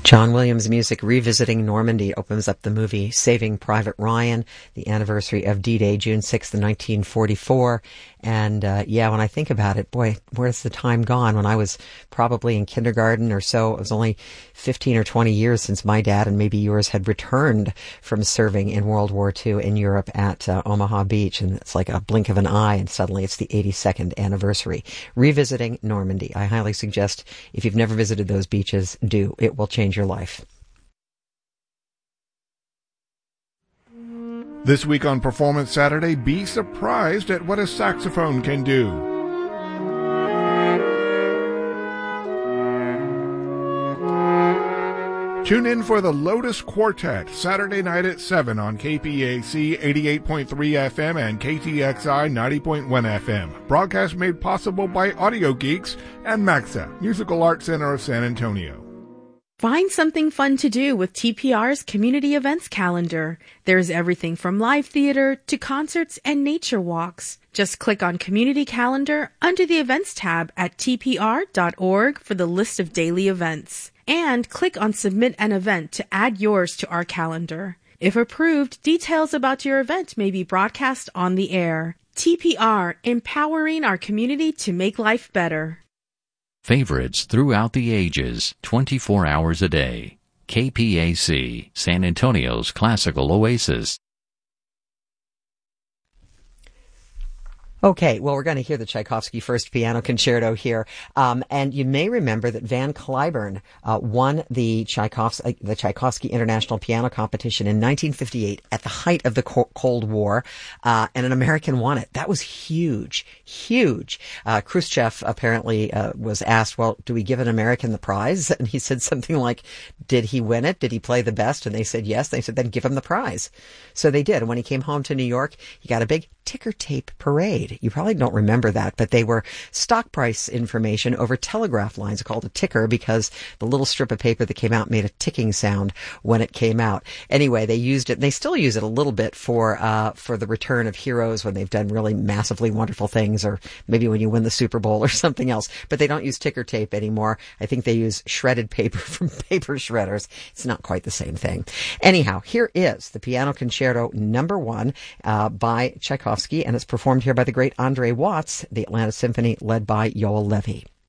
John Williams' music revisiting Normandy opens up the movie Saving Private Ryan, the anniversary of D-Day, June 6th, 1944. And when I think about it, boy, where's the time gone? When I was probably in kindergarten or so, it was only 15 or 20 years since my dad and maybe yours had returned from serving in World War II in Europe at Omaha Beach. And it's like a blink of an eye, and suddenly it's the 82nd anniversary. Revisiting Normandy. I highly suggest, if you've never visited those beaches, do. It will change your life. This week on Performance Saturday, be surprised at what a saxophone can do. Tune in for the Lotus Quartet, Saturday night at 7 on KPAC 88.3 FM and KTXI 90.1 FM. Broadcast made possible by Audio Geeks and MAXA, Musical Arts Center of San Antonio. Find something fun to do with TPR's community events calendar. There's everything from live theater to concerts and nature walks. Just click on Community Calendar under the Events tab at tpr.org for the list of daily events. And click on Submit an Event to add yours to our calendar. If approved, details about your event may be broadcast on the air. TPR, empowering our community to make life better. Favorites throughout the ages, 24 hours a day. KPAC, San Antonio's classical oasis. Okay, well, we're going to hear the Tchaikovsky First Piano Concerto here. And you may remember that Van Cliburn won the Tchaikovsky International Piano Competition in 1958 at the height of the Cold War, and an American won it. That was huge, huge. Khrushchev apparently was asked, well, do we give an American the prize? And he said something like, did he win it? Did he play the best? And they said yes. They said, then give him the prize. So they did. And when he came home to New York, he got a big ticker tape parade. You probably don't remember that, but they were stock price information over telegraph lines, called a ticker, because the little strip of paper that came out made a ticking sound when it came out. Anyway, they used it. They still use it a little bit for the return of heroes when they've done really massively wonderful things, or maybe when you win the Super Bowl or something else. But they don't use ticker tape anymore. I think they use shredded paper from paper shredders. It's not quite the same thing. Anyhow, here is the Piano Concerto No. 1 by Tchaikovsky, and it's performed here by the great Andre Watts, the Atlanta Symphony, led by Yoel Levy.